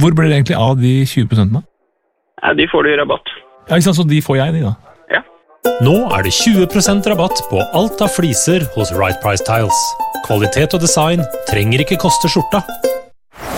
Hvor blir det egentlig av de 20%? Ja, de får du i rabatt. Ja, ikke sant, så de får jeg, de da. Ja. Nå det 20% rabatt på alt av fliser hos Right Price Tiles. Kvalitet og design trenger ikke koste skjorta.